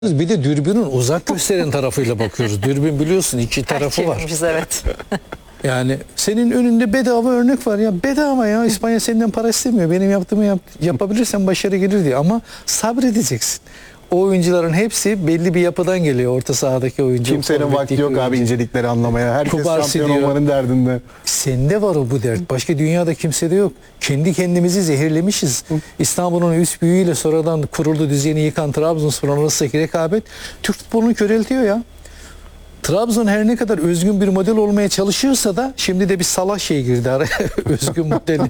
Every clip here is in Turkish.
Bir de dürbünün uzak gösteren tarafıyla bakıyoruz. Dürbün biliyorsun iki tarafı var. Evet. Yani senin önünde bedava örnek var ya, bedava ya, İspanya senden para istemiyor. Benim yaptığımı yapabilirsen başarı gelir diye, ama sabredeceksin. O oyuncuların hepsi belli bir yapıdan geliyor, orta sahadaki oyuncu. Kimsenin vakti yok abi incelikleri anlamaya. Herkes Kubarsi şampiyon diyor. olmanın derdinde. Sende var o bu dert. Başka dünyada kimsede yok. Kendi kendimizi zehirlemişiz. İstanbul'un üst büyüğüyle sonradan kuruldu düzeni yıkan Trabzonspor arasındaki rekabet Türk futbolunu köreltiyor ya. Trabzon her ne kadar özgün bir model olmaya çalışıyorsa da şimdi de bir Salah şey girdi araya. Özgün modeli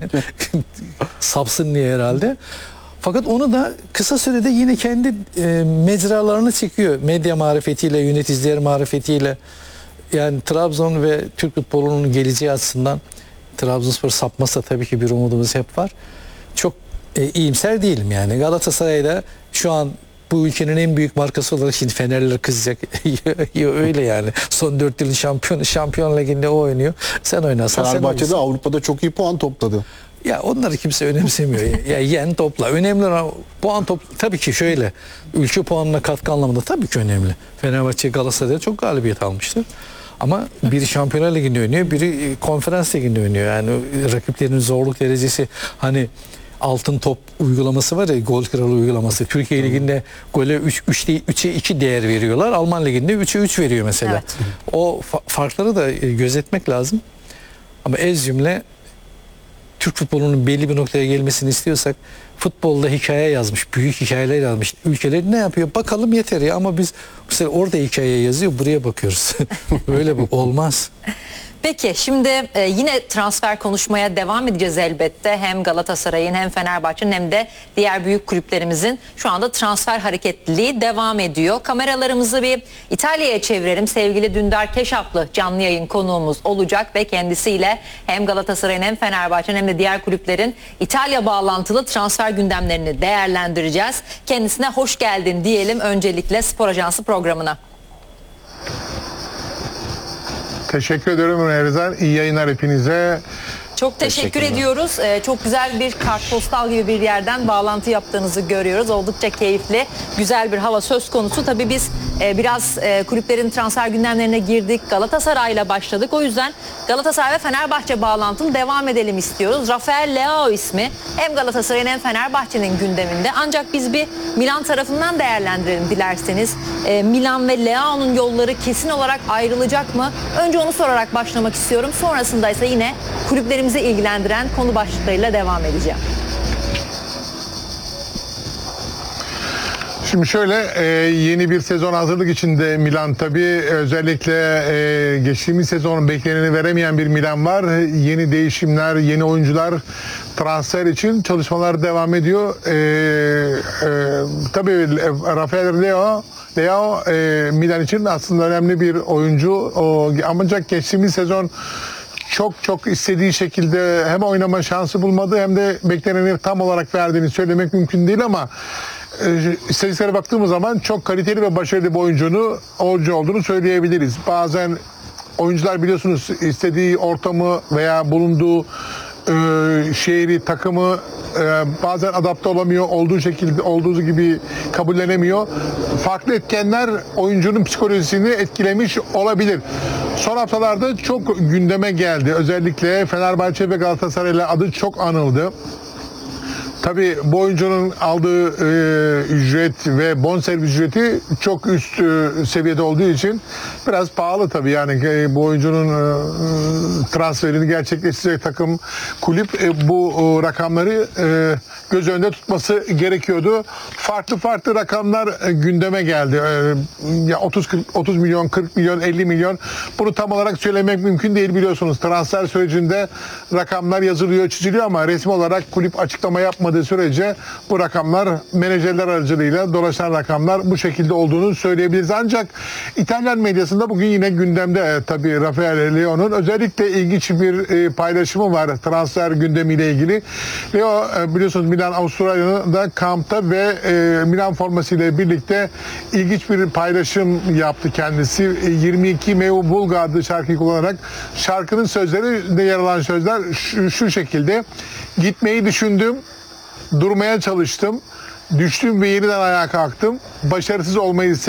sapsın diye herhalde. Fakat onu da kısa sürede yine kendi mecralarını çekiyor. Medya marifetiyle, yöneticiler marifetiyle. Yani Trabzon ve Türk futbolunun geleceği açısından Trabzonspor sapmasa tabii ki bir umudumuz hep var. Çok iyimser değilim yani. Galatasaray'da şu an bu ülkenin en büyük markası olarak şimdi Fenerliler kızacak. Öyle yani. Son 4 yılın şampiyon liginde o oynuyor. Sen oynarsan sen Fenerbahçe'de oynarsın. Avrupa'da çok iyi puan topladı. Ya onları kimse önemsemiyor. Ya yen topla. Önemli olan puan tabii ki şöyle. Ülke puanına katkı anlamında tabii ki önemli. Fenerbahçe Galatasaray'da çok galibiyet almıştır. Ama biri Şampiyonlar Ligi'nde oynuyor, biri Konferans Ligi'nde oynuyor. Yani rakiplerinin zorluk derecesi, hani altın top uygulaması var ya, gol kralı uygulaması. Türkiye Ligi'nde gole 3'e 2 değer veriyorlar. Alman Ligi'nde 3'e 3 veriyor mesela. Evet. O farkları da gözetmek lazım. Ama ez cümle Türk futbolunun belli bir noktaya gelmesini istiyorsak, futbolda hikaye yazmış, büyük hikayeler yazmış ülkeler ne yapıyor bakalım yeter ya, ama biz mesela orada hikaye yazıyor, buraya bakıyoruz. Öyle bu olmaz. Peki şimdi yine transfer konuşmaya devam edeceğiz elbette. Hem Galatasaray'ın hem Fenerbahçe'nin hem de diğer büyük kulüplerimizin şu anda transfer hareketliliği devam ediyor. Kameralarımızı bir İtalya'ya çevirelim. Sevgili Dündar Keşaplı canlı yayın konuğumuz olacak ve kendisiyle hem Galatasaray'ın hem Fenerbahçe'nin hem de diğer kulüplerin İtalya bağlantılı transfer gündemlerini değerlendireceğiz. Kendisine hoş geldin diyelim öncelikle Spor Ajansı programına. Teşekkür ederim Ömer. İyi yayınlar hepinize. Çok teşekkür ediyoruz. Çok güzel bir kartpostal gibi bir yerden bağlantı yaptığınızı görüyoruz. Oldukça keyifli, güzel bir hava söz konusu. Tabii biz biraz kulüplerin transfer gündemlerine girdik. Galatasaray'la başladık. O yüzden Galatasaray ve Fenerbahçe bağlantılı devam edelim istiyoruz. Rafael Leao ismi hem Galatasaray'ın hem Fenerbahçe'nin gündeminde. Ancak biz bir Milan tarafından değerlendirelim dilerseniz. Milan ve Leao'nun yolları kesin olarak ayrılacak mı? Önce onu sorarak başlamak istiyorum. Sonrasında ise yine kulüplerimizi ilgilendiren konu başlıklarıyla devam edeceğim. Şimdi şöyle yeni bir sezon hazırlık içinde Milan tabii, özellikle geçtiğimiz sezonun bekleneni veremeyen bir Milan var. Yeni değişimler, yeni oyuncular transfer için çalışmalar devam ediyor. Tabii Rafael Leao Milan için aslında önemli bir oyuncu. Ancak geçtiğimiz sezon çok istediği şekilde hem oynama şansı bulmadı hem de bekleneni tam olarak verdiğini söylemek mümkün değil, ama istatistiklere baktığımız zaman çok kaliteli ve başarılı bir oyuncu olduğunu söyleyebiliriz. Bazen oyuncular biliyorsunuz istediği ortamı veya bulunduğu şehri, takımı bazen adapte olamıyor, olduğu gibi kabullenemiyor. Farklı etkenler oyuncunun psikolojisini etkilemiş olabilir. Son haftalarda çok gündeme geldi. Özellikle Fenerbahçe ve Galatasaray'la adı çok anıldı. Tabii bu oyuncunun aldığı ücret ve bonservis ücreti çok üst seviyede olduğu için biraz pahalı tabii. Yani bu oyuncunun transferini gerçekleştirecek takım, kulüp bu rakamları göz önünde tutması gerekiyordu. Farklı rakamlar gündeme geldi. Ya 30 milyon, 40 milyon, 50 milyon. Bunu tam olarak söylemek mümkün değil, biliyorsunuz. Transfer sürecinde rakamlar yazılıyor, çiziliyor, ama resmi olarak kulüp açıklama yapmadığı sürece bu rakamlar menajerler aracılığıyla dolaşan rakamlar bu şekilde olduğunu söyleyebiliriz. Ancak İtalyan medyasında bugün yine gündemde tabii Rafael Leao'nun özellikle ilginç bir paylaşımı var transfer gündemiyle ilgili. Leo biliyorsunuz Milan Avustralya'da kampta ve Milan formasıyla birlikte ilginç bir paylaşım yaptı kendisi. 22 Meu Bulga adlı şarkıyı kullanarak, şarkının sözleri yer alan sözler şu şekilde: gitmeyi düşündüm, durmaya çalıştım, Düştüm ve yeniden ayağa kalktım. Başarısız olmayı